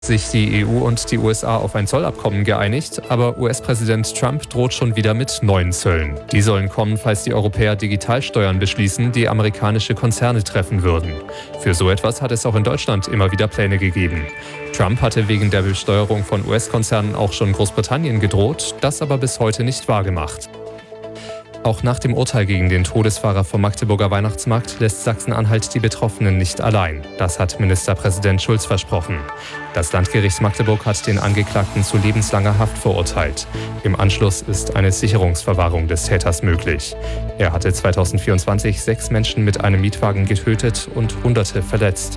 Sich die EU und die USA auf ein Zollabkommen geeinigt, aber US-Präsident Trump droht schon wieder mit neuen Zöllen. Die sollen kommen, falls die Europäer Digitalsteuern beschließen, die amerikanische Konzerne treffen würden. Für so etwas hat es auch in Deutschland immer wieder Pläne gegeben. Trump hatte wegen der Besteuerung von US-Konzernen auch schon Großbritannien gedroht, das aber bis heute nicht wahrgemacht. Auch nach dem Urteil gegen den Todesfahrer vom Magdeburger Weihnachtsmarkt lässt Sachsen-Anhalt die Betroffenen nicht allein. Das hat Ministerpräsident Schulz versprochen. Das Landgericht Magdeburg hat den Angeklagten zu lebenslanger Haft verurteilt. Im Anschluss ist eine Sicherungsverwahrung des Täters möglich. Er hatte 2024 6 Menschen mit einem Mietwagen getötet und Hunderte verletzt.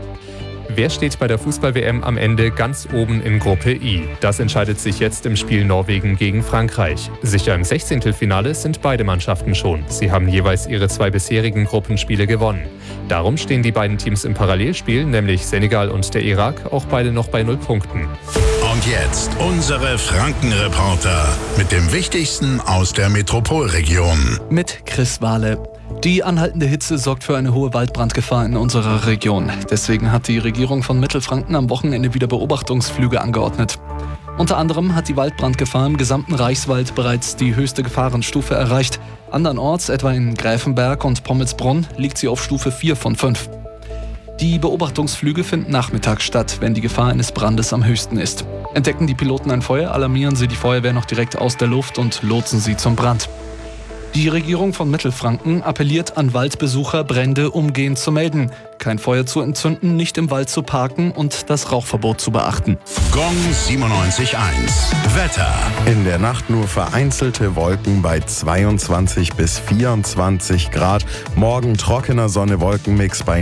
Wer steht bei der Fußball-WM am Ende ganz oben in Gruppe I? Das entscheidet sich jetzt im Spiel Norwegen gegen Frankreich. Sicher im 16. sind beide Mannschaften schon. Sie haben jeweils ihre 2 bisherigen Gruppenspiele gewonnen. Darum stehen die beiden Teams im Parallelspiel, nämlich Senegal und der Irak, auch beide noch bei 0 Punkten. Und jetzt unsere Franken-Reporter mit dem Wichtigsten aus der Metropolregion. Mit Chris Wahle. Die anhaltende Hitze sorgt für eine hohe Waldbrandgefahr in unserer Region. Deswegen hat die Regierung von Mittelfranken am Wochenende wieder Beobachtungsflüge angeordnet. Unter anderem hat die Waldbrandgefahr im gesamten Reichswald bereits die höchste Gefahrenstufe erreicht. Andernorts, etwa in Gräfenberg und Pommelsbronn, liegt sie auf Stufe 4 von 5. Die Beobachtungsflüge finden nachmittags statt, wenn die Gefahr eines Brandes am höchsten ist. Entdecken die Piloten ein Feuer, alarmieren sie die Feuerwehr noch direkt aus der Luft und lotsen sie zum Brand. Die Regierung von Mittelfranken appelliert an Waldbesucher, Brände umgehend zu melden, kein Feuer zu entzünden, nicht im Wald zu parken und das Rauchverbot zu beachten. Gong 97.1 Wetter. In der Nacht nur vereinzelte Wolken bei 22 bis 24 Grad. Morgen trockener Sonne-Wolkenmix bei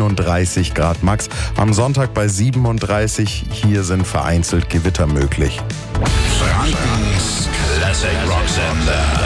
39 Grad max. Am Sonntag bei 37. Hier sind vereinzelt Gewitter möglich. Frankens Classic